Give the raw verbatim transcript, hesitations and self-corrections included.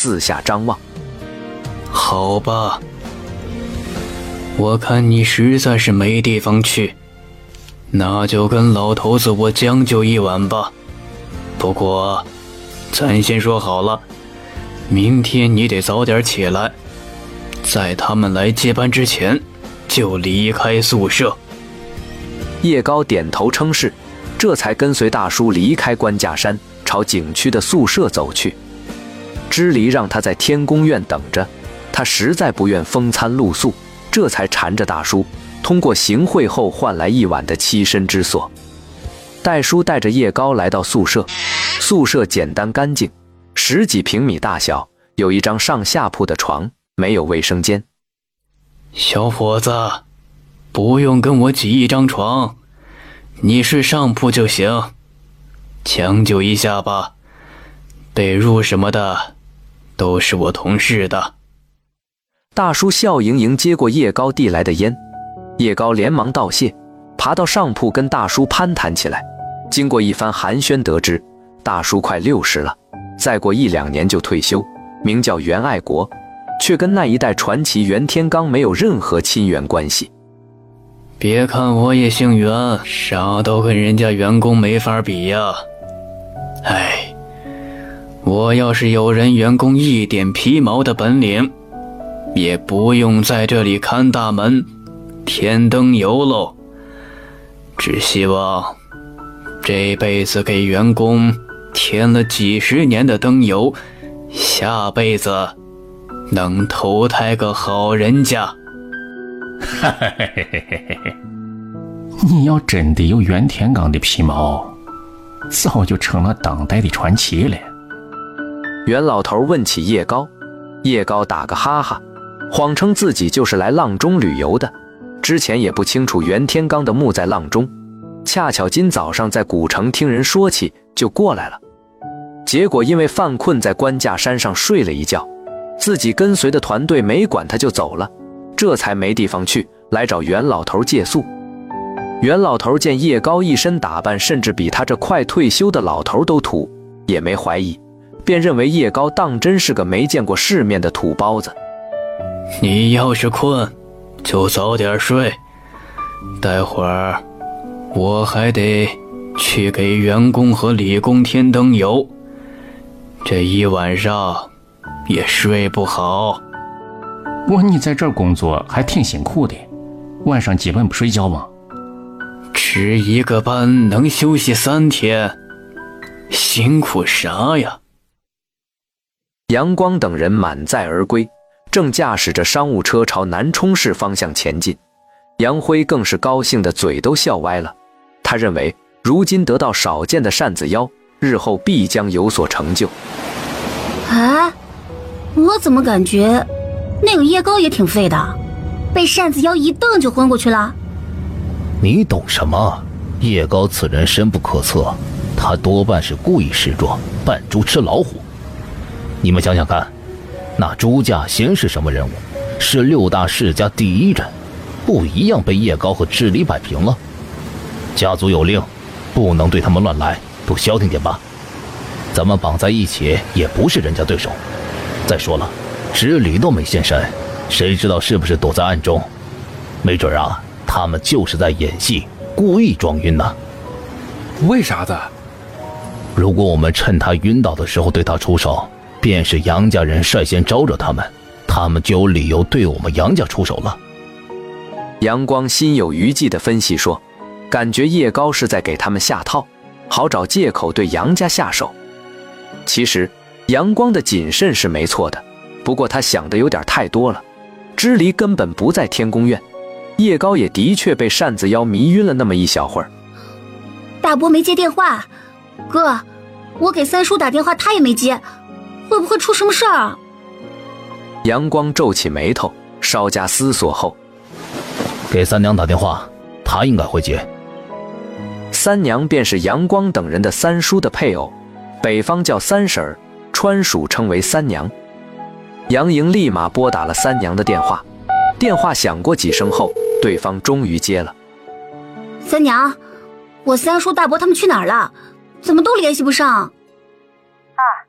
四下张望。 好吧，我看你实在是没地方去，那就跟老头子我将就一晚吧。不过咱先说好了，明天你得早点起来，在他们来接班之前就离开宿舍。 叶高点头称是，这才跟随大叔离开关架山，朝景区的宿舍走去。支离让他在天宫院等着，他实在不愿风餐露宿，这才缠着大叔通过行贿后换来一晚的栖身之所。戴叔带着叶高来到宿舍，宿舍简单干净，十几平米大小，有一张上下铺的床，没有卫生间。 小伙子，不用跟我挤一张床，你睡上铺就行，将就一下吧，被褥什么的都是我同事的。 大叔笑盈盈接过叶高递来的烟，叶高连忙道谢，爬到上铺跟大叔攀谈起来。经过一番寒暄，得知大叔快六十了，再过一两年就退休，名叫袁爱国，却跟那一代传奇袁天罡没有任何亲缘关系。 别看我也姓袁，啥都跟人家员工没法比呀。哎，我要是有人员工一点皮毛的本领，也不用在这里看大门添灯油喽。只希望这辈子给员工添了几十年的灯油，下辈子能投胎个好人家。 你要真的有袁天罡的皮毛，早就成了当代的传奇了。 袁老头问起叶高，叶高打个哈哈，谎称自己就是来阆中旅游的，之前也不清楚袁天罡的墓在阆中，恰巧今早上在古城听人说起，就过来了。结果因为犯困在关架山上睡了一觉，自己跟随的团队没管他就走了，这才没地方去，来找袁老头借宿。袁老头见叶高一身打扮，甚至比他这快退休的老头都土，也没怀疑，便认为叶高当真是个没见过世面的土包子。 你要是困，就早点睡，待会儿我还得去给员工和理工添灯油，这一晚上也睡不好。 我你在这儿工作还挺辛苦的，晚上基本不睡觉吗？ 值一个班能休息三天，辛苦啥呀？ 阳光等人满载而归，正驾驶着商务车朝南充市方向前进。杨辉更是高兴的嘴都笑歪了，他认为如今得到少见的扇子腰，日后必将有所成就。 哎，我怎么感觉那个叶高也挺废的，被扇子腰一瞪就昏过去了。 你懂什么？叶高此人深不可测，他多半是故意示弱，扮猪吃老虎。你们想想看，那朱稼先是什么人物？是六大世家第一人，不一样被叶高和支离摆平了。家族有令，不能对他们乱来，都消停点吧。咱们绑在一起也不是人家对手。再说了，支离都没现身，谁知道是不是躲在暗中？没准啊，他们就是在演戏，故意装晕呢。 为啥子？ 如果我们趁他晕倒的时候对他出手，便是杨家人率先招惹他们，他们就有理由对我们杨家出手了。 阳光心有余悸地分析说，感觉叶高是在给他们下套，好找借口对杨家下手。其实阳光的谨慎是没错的，不过他想的有点太多了。支离根本不在天宫院，叶高也的确被扇子腰迷晕了那么一小会儿。 大伯没接电话，哥，我给三叔打电话他也没接，会不会出什么事儿啊？ 阳光皱起眉头，稍加思索后， 给三娘打电话，她应该会接。 三娘便是阳光等人的三叔的配偶，北方叫三婶儿，川蜀称为三娘。杨莹立马拨打了三娘的电话，电话响过几声后，对方终于接了。 三娘，我三叔大伯他们去哪儿了？怎么都联系不上？ 啊，